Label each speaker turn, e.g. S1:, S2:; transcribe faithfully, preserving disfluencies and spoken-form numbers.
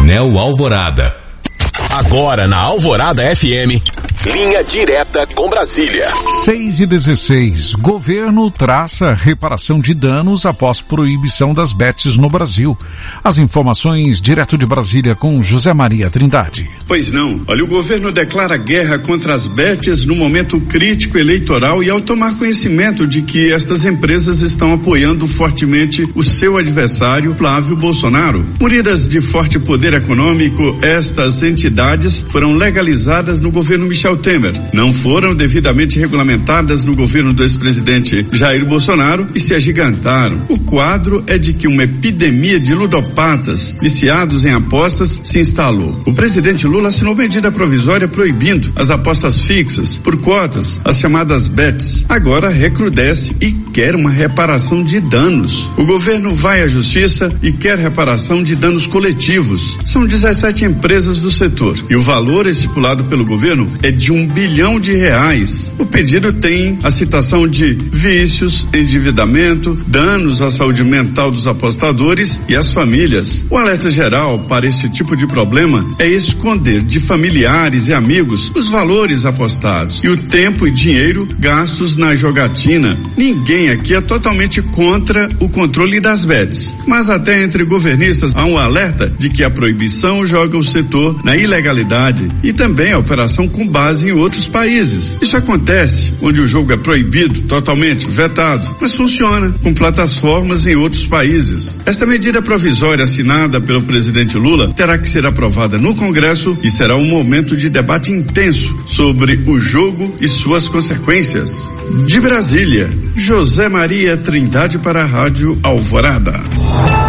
S1: Painel Alvorada.
S2: Agora na Alvorada F M, linha direta com Brasília.
S3: seis e dezesseis. Governo traça reparação de danos após proibição das bets no Brasil. As informações direto de Brasília com José Maria Trindade.
S4: Pois não. Olha, o governo declara guerra contra as bets no momento crítico eleitoral e ao tomar conhecimento de que estas empresas estão apoiando fortemente o seu adversário, Flávio Bolsonaro. Munidas de forte poder econômico, estas entidades foram legalizadas no governo Michel Temer. Não foram devidamente regulamentadas no governo do ex-presidente Jair Bolsonaro e se agigantaram. O quadro é de que uma epidemia de ludopatas viciados em apostas se instalou. O presidente Lula assinou medida provisória proibindo as apostas fixas por cotas, as chamadas bets. Agora recrudesce e quer uma reparação de danos. O governo vai à justiça e quer reparação de danos coletivos. São dezessete empresas do setor e o valor estipulado pelo governo é de um bilhão de reais. O pedido tem a citação de vícios, endividamento, danos à saúde mental dos apostadores e às famílias. O alerta geral para esse tipo de problema é esconder de familiares e amigos os valores apostados e o tempo e dinheiro gastos na jogatina. Ninguém aqui é totalmente contra o controle das bets, mas até entre governistas há um alerta de que a proibição joga o setor na ilegalidade e também a operação com base em outros países. Isso acontece onde o jogo é proibido, totalmente vetado, mas funciona com plataformas em outros países. Esta medida provisória assinada pelo presidente Lula terá que ser aprovada no Congresso e será um momento de debate intenso sobre o jogo e suas consequências. De Brasília, José Maria Trindade para a Rádio Alvorada.